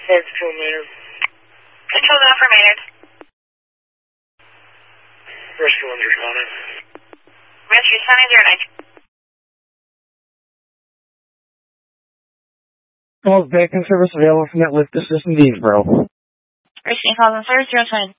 Control Maynard. Control Alpha Maynard. Rescue 1 responding. Rescue 709. Calls back in service available from that lift assist in Deansboro. Rescue calls in service 020.